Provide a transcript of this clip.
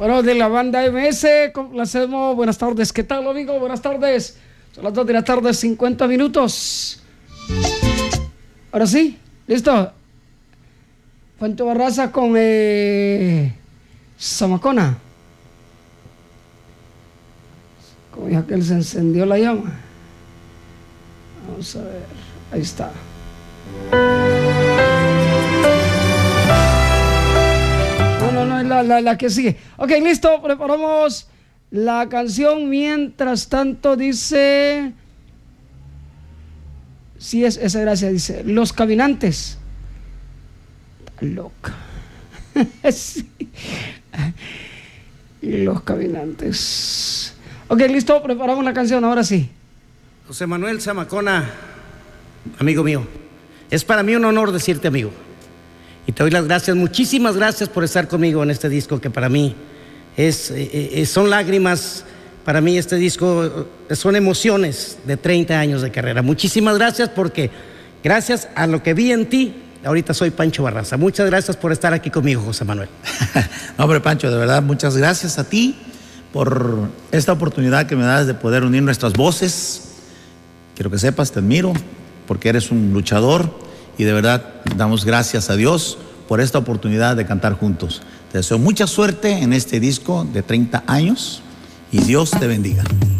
Bueno, de la banda MS, complacemos. Buenas tardes, ¿qué tal, amigo? Buenas tardes. Son las 2 de la tarde, 50 minutos. Ahora sí, listo. Pancho Barraza con Zamacona. Como ya que él se encendió la llama. Vamos a ver, ahí está. No, es la que sigue. Ok, listo, preparamos la canción. Mientras tanto dice... Sí, esa gracia, dice Los Caminantes. Está loca. Sí. Los Caminantes. Ok, listo, preparamos la canción, ahora sí. José Manuel Zamacona, amigo mío, es para mí un honor decirte amigo. Y te doy las gracias, muchísimas gracias por estar conmigo en este disco que para mí son lágrimas. Para mí este disco son emociones de 30 años de carrera. Muchísimas gracias porque gracias a lo que vi en ti, ahorita soy Pancho Barraza. Muchas gracias por estar aquí conmigo, José Manuel. No, hombre, Pancho, de verdad, muchas gracias a ti por esta oportunidad que me das de poder unir nuestras voces. Quiero que sepas, te admiro porque eres un luchador y de verdad damos gracias a Dios por esta oportunidad de cantar juntos. Te deseo mucha suerte en este disco de 30 años y Dios te bendiga.